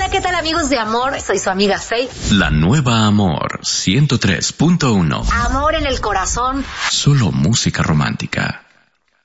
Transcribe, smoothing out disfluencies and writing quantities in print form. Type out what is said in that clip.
Hola, ¿qué tal amigos de Amor? Soy su amiga Faith. La nueva Amor 103.1. Amor en el corazón. Solo música romántica.